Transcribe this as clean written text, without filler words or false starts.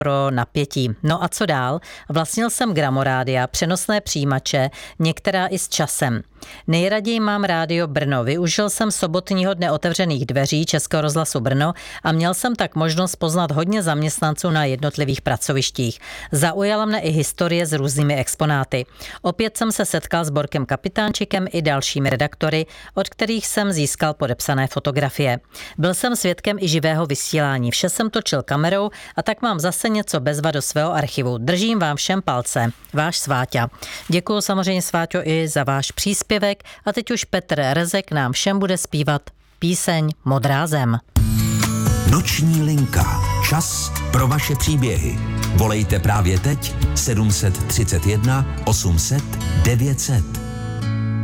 pro napětí. No a co dál? Vlastnil jsem gramorádia, přenosné přijímače, některá i s časem. Nejraději mám rádio Brno. Využil jsem sobotního dne otevřených dveří Českého rozhlasu Brno a měl jsem tak možnost poznat hodně zaměstnanců na jednotlivých pracovištích. Zaujala mne i historie s různými exponáty. Opět jsem se setkal s Borkem Kapitánčikem i dalšími redaktory, od kterých jsem získal podepsané fotografie. Byl jsem svědkem i živého vysílání. Vše jsem točil kamerou a tak mám zase něco bezva do svého archivu. Držím vám všem palce. Váš Sváťa. Děkuju samozřejmě, Sváťo, i za váš příspěvek a teď už Petr Rezek nám všem bude zpívat píseň Modrá zem. Noční linka. Čas pro vaše příběhy. Volejte právě teď 731 800 900.